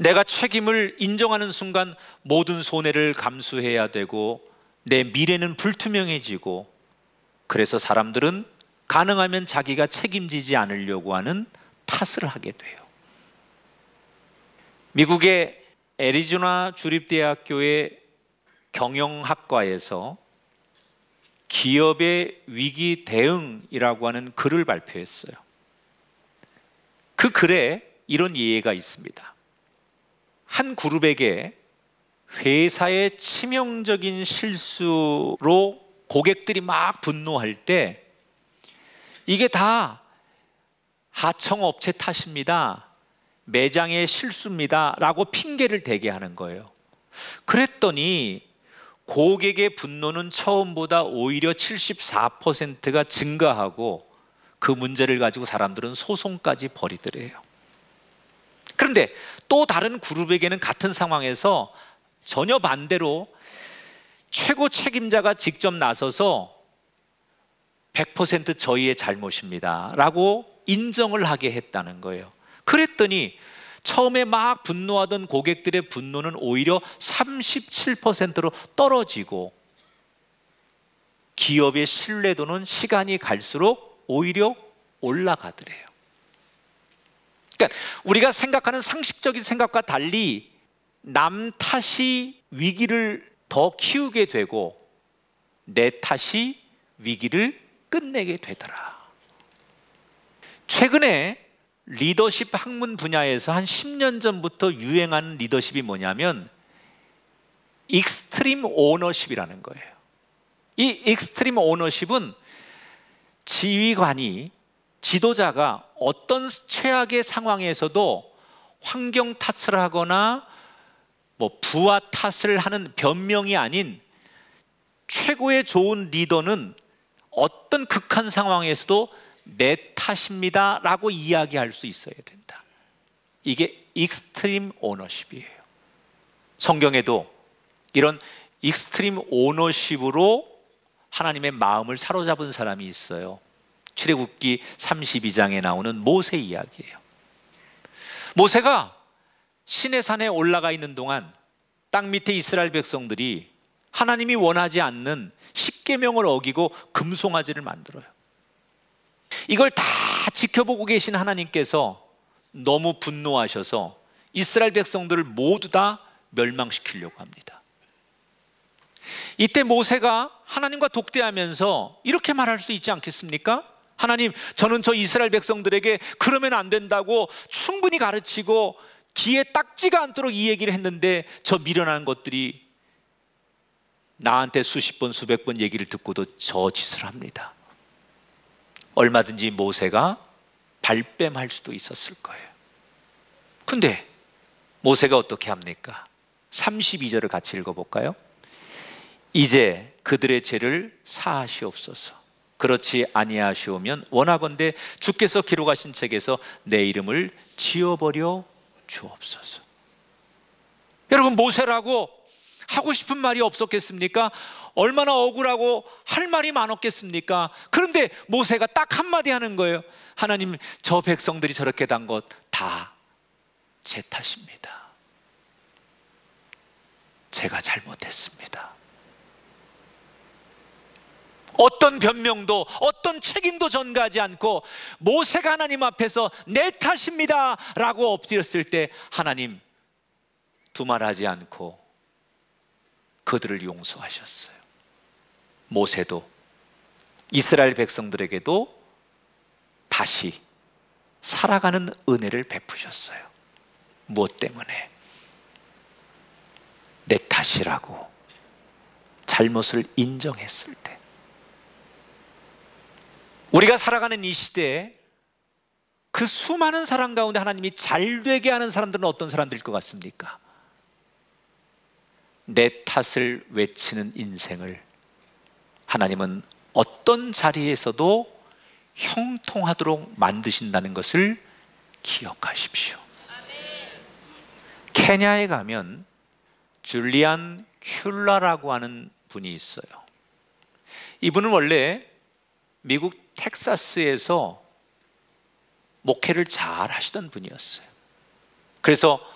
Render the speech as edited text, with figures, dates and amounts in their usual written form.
내가 책임을 인정하는 순간 모든 손해를 감수해야 되고 내 미래는 불투명해지고, 그래서 사람들은 가능하면 자기가 책임지지 않으려고 하는 탓을 하게 돼요. 미국의 애리조나 주립대학교의 경영학과에서 기업의 위기 대응이라고 하는 글을 발표했어요. 그 글에 이런 예가 있습니다. 한 그룹에게 회사의 치명적인 실수로 고객들이 막 분노할 때 이게 다 하청업체 탓입니다, 매장의 실수입니다 라고 핑계를 대게 하는 거예요. 그랬더니 고객의 분노는 처음보다 오히려 74%가 증가하고 그 문제를 가지고 사람들은 소송까지 벌이더래요. 그런데 또 다른 그룹에게는 같은 상황에서 전혀 반대로 최고 책임자가 직접 나서서 100% 저희의 잘못입니다 라고 인정을 하게 했다는 거예요. 그랬더니 처음에 막 분노하던 고객들의 분노는 오히려 37%로 떨어지고 기업의 신뢰도는 시간이 갈수록 오히려 올라가더래요. 그러니까 우리가 생각하는 상식적인 생각과 달리 남 탓이 위기를 더 키우게 되고 내 탓이 위기를 끝내게 되더라. 최근에 리더십 학문 분야에서 한 10년 전부터 유행하는 리더십이 뭐냐면 익스트림 오너십이라는 거예요. 이 익스트림 오너십은 지휘관이, 지도자가 어떤 최악의 상황에서도 환경 탓을 하거나 부하 탓을 하는 변명이 아닌, 최고의 좋은 리더는 어떤 극한 상황에서도 내 탓입니다 라고 이야기할 수 있어야 된다. 이게 익스트림 오너십이에요. 성경에도 이런 익스트림 오너십으로 하나님의 마음을 사로잡은 사람이 있어요. 출애굽기 32장에 나오는 모세 이야기예요. 모세가 시내산에 올라가 있는 동안 땅 밑에 이스라엘 백성들이 하나님이 원하지 않는 십계명을 어기고 금송아지를 만들어요. 이걸 다 지켜보고 계신 하나님께서 너무 분노하셔서 이스라엘 백성들을 모두 다 멸망시키려고 합니다. 이때 모세가 하나님과 독대하면서 이렇게 말할 수 있지 않겠습니까? 하나님, 저는 저 이스라엘 백성들에게 그러면 안 된다고 충분히 가르치고 귀에 딱지가 않도록 이 얘기를 했는데 저 미련한 것들이 나한테 수십 번 수백 번 얘기를 듣고도 저 짓을 합니다. 얼마든지 모세가 발뺌할 수도 있었을 거예요. 근데 모세가 어떻게 합니까? 32절을 같이 읽어볼까요? 이제 그들의 죄를 사하시옵소서. 그렇지 아니하시오면 원하건대 주께서 기록하신 책에서 내 이름을 지워버려 주옵소서. 여러분, 모세라고 하고 싶은 말이 없었겠습니까? 얼마나 억울하고 할 말이 많았겠습니까? 그런데 모세가 딱 한마디 하는 거예요. 하나님, 저 백성들이 저렇게 단 것 다 제 탓입니다. 제가 잘못했습니다. 어떤 변명도 어떤 책임도 전가하지 않고 모세가 하나님 앞에서 내 탓입니다 라고 엎드렸을 때 하나님 두말하지 않고 그들을 용서하셨어요. 모세도 이스라엘 백성들에게도 다시 살아가는 은혜를 베푸셨어요. 무엇 때문에? 내 탓이라고 잘못을 인정했을 때. 우리가 살아가는 이 시대에 그 수많은 사람 가운데 하나님이 잘되게 하는 사람들은 어떤 사람들일 것 같습니까? 내 탓을 외치는 인생을 하나님은 어떤 자리에서도 형통하도록 만드신다는 것을 기억하십시오. 케냐에 가면 줄리안 큘라라고 하는 분이 있어요. 이분은 원래 미국 텍사스에서 목회를 잘 하시던 분이었어요. 그래서